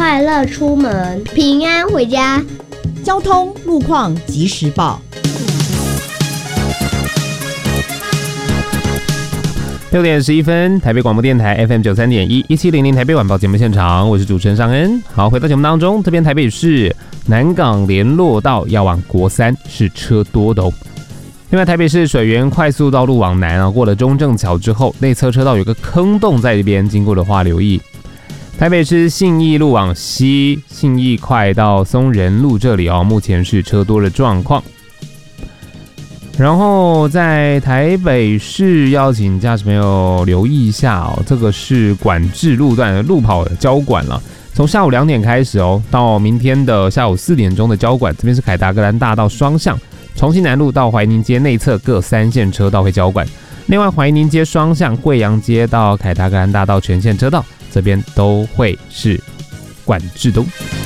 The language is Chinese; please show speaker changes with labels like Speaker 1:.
Speaker 1: 快乐出门，平安回家。
Speaker 2: 交通路况及时报。
Speaker 3: 6点11分，台北广播电台 FM 93.1 1700台北晚报节目现场，我是主持人尚恩。好，回到节目当中，这边台北市南港联络道要往国三是车多的哦。另外，台北市水源快速道路往南啊，过了中正桥之后，内侧车道有个坑洞在这边，经过的话留意。台北市信义路往西，信义快到松仁路这里哦，目前是车多的状况。然后在台北市要请驾驶朋友留意一下哦，这个是管制路段的路跑的交管了。从下午2点开始哦，到明天的下午4点钟的交管，这边是凯达格兰大道双向，重庆南路到怀宁街内侧各3线车道会交管。另外，怀宁街双向贵阳街到凯达格兰大道全线车道，这边都会是管制的。